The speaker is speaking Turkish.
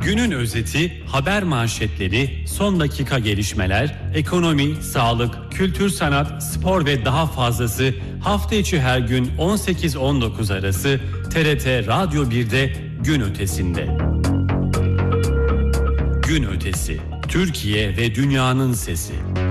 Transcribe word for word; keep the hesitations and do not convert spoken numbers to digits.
Günün özeti, haber manşetleri, son dakika gelişmeler, ekonomi, sağlık, kültür, sanat, spor ve daha fazlası hafta içi her gün on sekiz on dokuz arası T R T Radyo bir'de Gün Ötesi'nde. Gün Ötesi, Türkiye ve dünyanın sesi.